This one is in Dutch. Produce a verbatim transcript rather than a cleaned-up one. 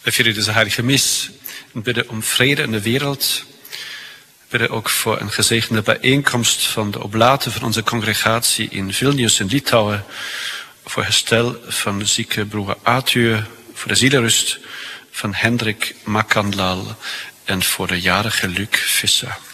We vieren deze heilige mis en bidden om vrede in de wereld. We bidden ook voor een gezegende bijeenkomst van de oblaten van onze congregatie in Vilnius in Litouwen. Voor herstel van de zieke broer Arthur, voor de zielerust van Hendrik Makandlal en voor de jarige Luc Visser.